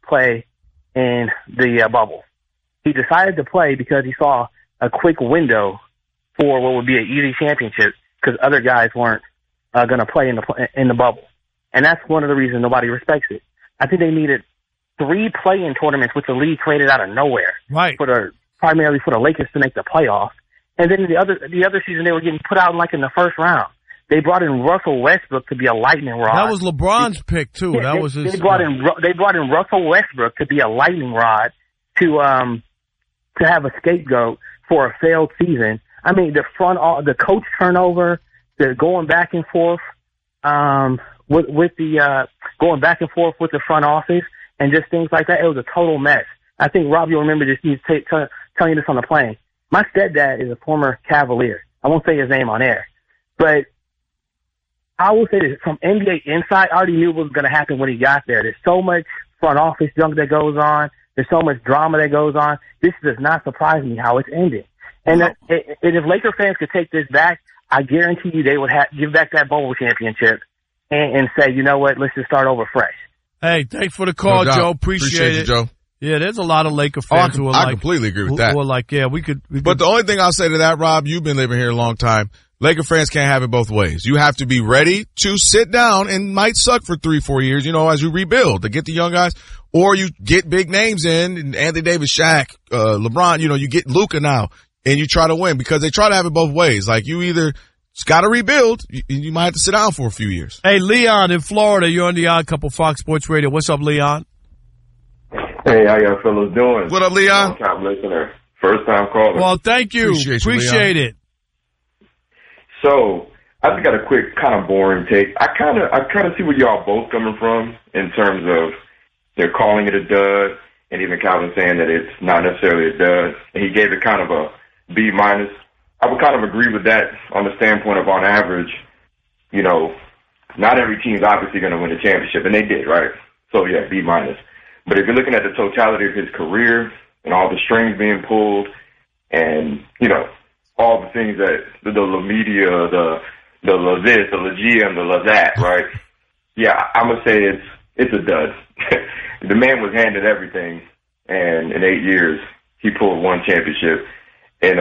play in the bubble. He decided to play because he saw a quick window for what would be an easy championship because other guys weren't going to play in the bubble. And that's one of the reasons nobody respects it. I think they needed 3 play-in tournaments, which the league created out of nowhere, right? Primarily for the Lakers to make the playoffs. And then the other season they were getting put out in the first round. They brought in Russell Westbrook to be a lightning rod. That was LeBron's pick too. Yeah, that was his. They brought in Russell Westbrook to be a lightning rod to have a scapegoat for a failed season. I mean, the coach turnover, the going back and forth with the front office, and just things like that. It was a total mess. I think Rob, you'll remember this. He's telling you this on the plane. My stepdad is a former Cavalier. I won't say his name on air, but I will say this, from NBA Inside, I already knew what was going to happen when he got there. There's so much front office junk that goes on. There's so much drama that goes on. This does not surprise me how it's ending. And if Laker fans could take this back, I guarantee you they would give back that bowl championship and say, you know what, let's just start over fresh. Hey, thanks for the call, Joe. Appreciate it. You, Joe. Yeah, there's a lot of Laker fans who are I completely agree with that. Who are like, yeah, we could. But the only thing I'll say to that, Rob, you've been living here a long time. Laker fans can't have it both ways. You have to be ready to sit down and might suck for 3-4 years, as you rebuild to get the young guys, or you get big names in, Anthony Davis, Shaq, LeBron, you get Luka now, and you try to win because they try to have it both ways. Like you either got to rebuild, you might have to sit down for a few years. Hey, Leon in Florida, you're on the Odd Couple Fox Sports Radio. What's up, Leon? Hey, how y'all fellas doing? What up, Leon? Long-time listener, first-time caller. Well, thank you. Appreciate it. So, I just got a quick, kind of boring take. I kind of see where y'all both coming from in terms of they're calling it a dud, and even Calvin saying that it's not necessarily a dud, and he gave it kind of a B-. I would kind of agree with that on the standpoint of, on average, not every team's obviously going to win a championship, and they did, right? So, yeah, B-. But if you're looking at the totality of his career and all the strings being pulled and, all the things that the media, the this, the GM, the that, right? Yeah, I'm going to say it's a dud. The man was handed everything, and in 8 years, he pulled 1 championship in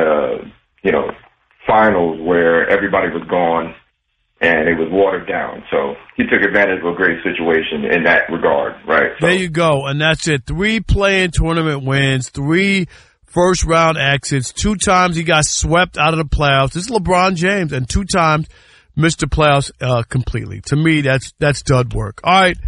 a, finals where everybody was gone and it was watered down. So he took advantage of a great situation in that regard, right? So, there you go, and that's it. 3 play-in tournament wins, 3 first-round exits. 2 times he got swept out of the playoffs. This is LeBron James, and 2 times missed the playoffs completely. To me, that's dud work. All right.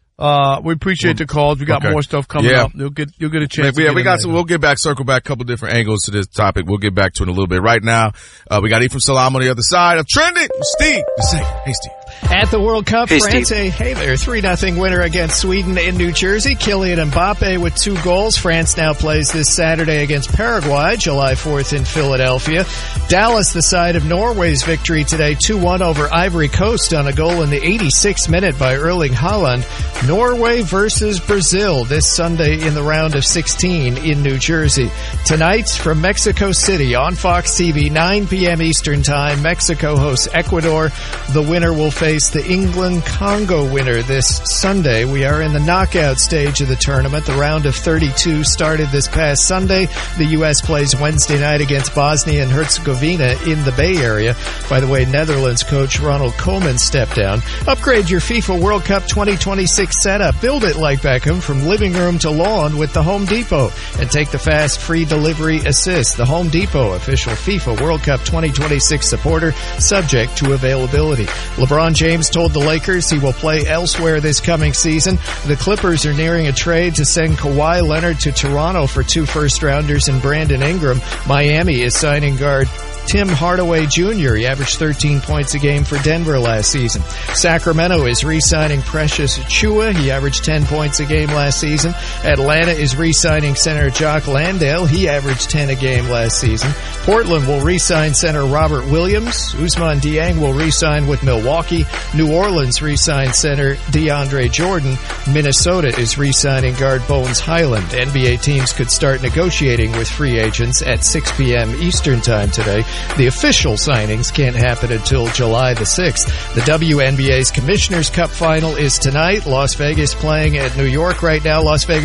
We appreciate the calls. We got more stuff coming up. You'll get a chance. We got some. We'll circle back a couple different angles to this topic. We'll get back to it in a little bit. Right now, we got Ephraim Salam on the other side of Trending. Steve, hey Steve. At the World Cup, hey, France, hey there, 3-0 winner against Sweden in New Jersey. Kylian Mbappe with 2 goals. France now plays this Saturday against Paraguay, July 4th in Philadelphia. Dallas, the side of Norway's victory today, 2-1 over Ivory Coast on a goal in the 86th minute by Erling Haaland. Norway versus Brazil this Sunday in the round of 16 in New Jersey. Tonight from Mexico City on Fox TV, 9 p.m. Eastern Time, Mexico hosts Ecuador. The winner will face the England-Congo winner this Sunday. We are in the knockout stage of the tournament. The round of 32 started this past Sunday. The U.S. plays Wednesday night against Bosnia and Herzegovina in the Bay Area. By the way, Netherlands coach Ronald Koeman stepped down. Upgrade your FIFA World Cup 2026 setup. Build it like Beckham from living room to lawn with the Home Depot. And take the fast free delivery assist. The Home Depot, official FIFA World Cup 2026 supporter, subject to availability. LeBron James told the Lakers he will play elsewhere this coming season. The Clippers are nearing a trade to send Kawhi Leonard to Toronto for 2 first-rounders and Brandon Ingram. Miami is signing guard Tim Hardaway Jr. He averaged 13 points a game for Denver last season. Sacramento is re-signing Precious Achiuwa. He averaged 10 points a game last season. Atlanta is re-signing center Jock Landale. He averaged 10 a game last season. Portland will re-sign center Robert Williams. Ousmane Dieng will re-sign with Milwaukee. New Orleans re-signed center DeAndre Jordan. Minnesota is re-signing guard Bones Highland. NBA teams could start negotiating with free agents at 6 p.m. Eastern Time today. The official signings can't happen until July the 6th. The WNBA's Commissioner's Cup final is tonight. Las Vegas playing at New York right now. Las Vegas